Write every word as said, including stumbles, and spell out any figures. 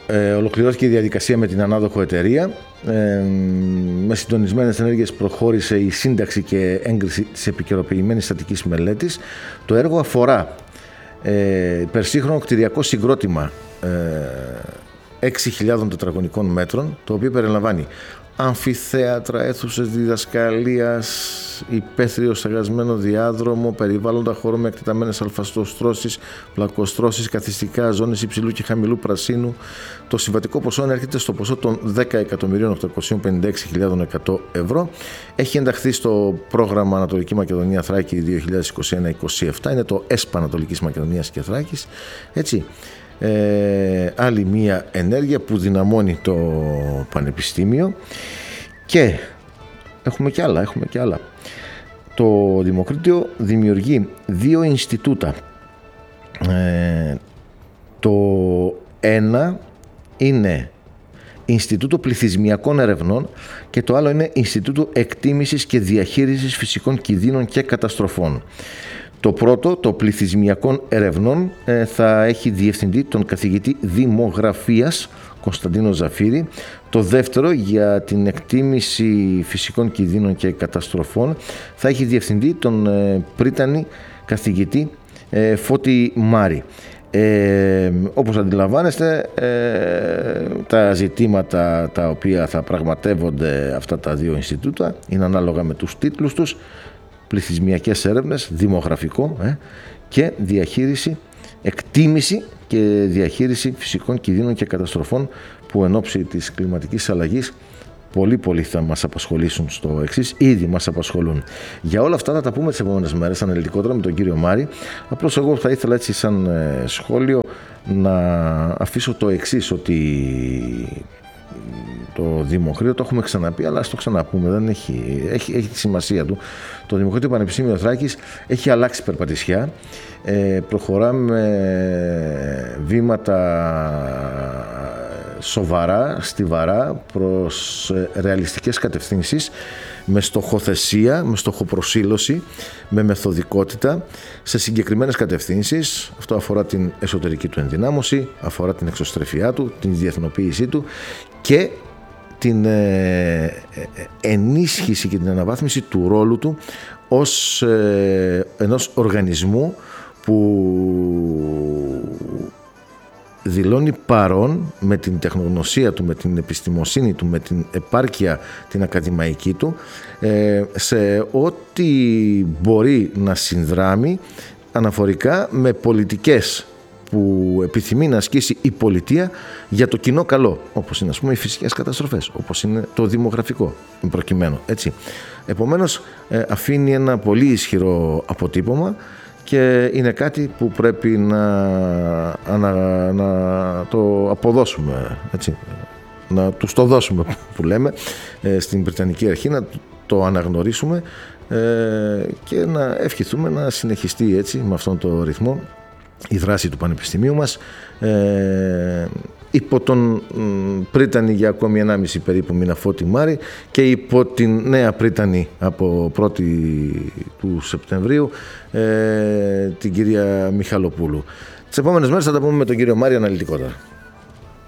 ε, ολοκληρώθηκε η διαδικασία με την ανάδοχο εταιρεία. Ε, με συντονισμένες ενέργειες προχώρησε η σύνταξη και έγκριση της επικαιροποιημένης στατικής μελέτης. Το έργο αφορά ε, υπερσύγχρονο κτηριακό συγκρότημα ε, έξι χιλιάδων τετραγωνικών μέτρων, το οποίο περιλαμβάνει αμφιθέατρα, αίθουσες διδασκαλίας, υπαίθριο στεγασμένο διάδρομο, περιβάλλοντα χώρο με εκτεταμένες αλφαστοστρώσεις, πλακοστρώσεις, καθιστικά, ζώνες υψηλού και χαμηλού πρασίνου. Το συμβατικό ποσό έρχεται στο ποσό των δέκα εκατομμυρίων οκτακόσιες πενήντα έξι χιλιάδες εκατό ευρώ. Έχει ενταχθεί στο πρόγραμμα Ανατολική Μακεδονία Θράκη δύο χιλιάδες είκοσι ένα είκοσι επτά. Είναι το ΕΣΠΑ Ανατολικής Μακεδονίας και Θράκης. Έτσι. Ε, άλλη μία ενέργεια που δυναμώνει το Πανεπιστήμιο, και έχουμε και άλλα, έχουμε και άλλα. Το Δημοκρίτιο δημιουργεί δύο Ινστιτούτα. Ε, το ένα είναι Ινστιτούτο Πληθυσμιακών Ερευνών και το άλλο είναι Ινστιτούτο Εκτίμησης και Διαχείρισης Φυσικών Κινδύνων και Καταστροφών. Το πρώτο, το Πληθυσμιακών Ερευνών, θα έχει διευθυντή τον καθηγητή Δημογραφίας Κωνσταντίνο Ζαφύρη. Το δεύτερο, για την εκτίμηση φυσικών κινδύνων και καταστροφών, θα έχει διευθυντή τον πρίτανη καθηγητή Φώτη Μάρη. Ε, όπως αντιλαμβάνεστε, ε, τα ζητήματα τα οποία θα πραγματεύονται αυτά τα δύο Ινστιτούτα είναι ανάλογα με τους τίτλους τους: πληθυσμιακές έρευνες, δημογραφικό ε, και διαχείριση, εκτίμηση και διαχείριση φυσικών κινδύνων και καταστροφών, που εν ώψη της κλιματικής αλλαγής πολύ πολύ θα μας απασχολήσουν στο εξής, ήδη μας απασχολούν. Για όλα αυτά θα τα πούμε τις επόμενες μέρες αναλυτικότερα με τον κύριο Μάρη. Απλώς εγώ θα ήθελα έτσι σαν ε, σχόλιο να αφήσω το εξής, ότι το Δημοκρίτιο, το έχουμε ξαναπεί, αλλά ας το ξαναπούμε, δεν έχει, έχει, έχει τη σημασία του. Το Δημοκρίτιο Πανεπιστήμιο Θράκης έχει αλλάξει περπατησιά. Ε, προχωράμε βήματα σοβαρά, στιβαρά, προς ρεαλιστικές κατευθύνσεις, με στοχοθεσία, με στοχοπροσήλωση, με μεθοδικότητα, σε συγκεκριμένες κατευθύνσεις. Αυτό αφορά την εσωτερική του ενδυνάμωση, αφορά την εξωστρεφειά του, την διεθνοποίησή του και την ε, ενίσχυση και την αναβάθμιση του ρόλου του ως ε, ενός οργανισμού που δηλώνει παρόν με την τεχνογνωσία του, με την επιστημοσύνη του, με την επάρκεια την ακαδημαϊκή του, ε, σε ό,τι μπορεί να συνδράμει αναφορικά με πολιτικές που επιθυμεί να ασκήσει η πολιτεία για το κοινό καλό, όπως είναι ας πούμε οι φυσικές καταστροφές, όπως είναι το δημογραφικό προκειμένου, έτσι. Επομένως ε, αφήνει ένα πολύ ισχυρό αποτύπωμα και είναι κάτι που πρέπει να, να, να το αποδώσουμε, έτσι, να τους το δώσουμε που λέμε ε, στην Βρετανική Αρχή, να το αναγνωρίσουμε ε, και να ευχηθούμε να συνεχιστεί έτσι με αυτόν τον ρυθμό η δράση του Πανεπιστημίου μας ε, υπό τον πρίτανη για ακόμη ενάμιση περίπου μήνα Φώτη Μάρη και υπό την νέα πρίτανη από πρώτη του Σεπτεμβρίου ε, την κυρία Μιχαλοπούλου. Τις επόμενες μέρες θα τα πούμε με τον κύριο Μάρη αναλυτικότερα.